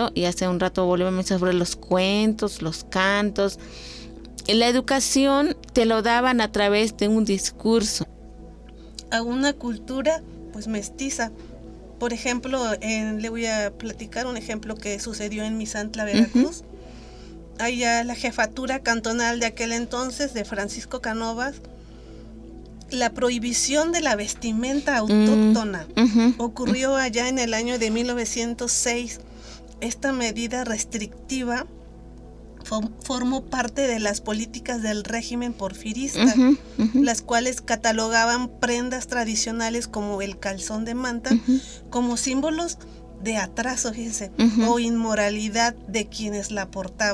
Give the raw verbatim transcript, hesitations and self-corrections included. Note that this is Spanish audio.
libro, y hace un rato volvemos sobre los cuentos, los cantos. La educación te lo daban a través de un discurso. A una cultura pues mestiza. Por ejemplo, en, le voy a platicar un ejemplo que sucedió en Misantla, Veracruz. Uh-huh. Allá la jefatura cantonal de aquel entonces, de Francisco Cánovas, la prohibición de la vestimenta autóctona uh-huh. ocurrió allá en el año de mil novecientos seis. Esta medida restrictiva formó parte de las políticas del régimen porfirista, uh-huh, uh-huh. las cuales catalogaban prendas tradicionales como el calzón de manta uh-huh. como símbolos de atraso, fíjense, uh-huh. o inmoralidad de quienes la portaban.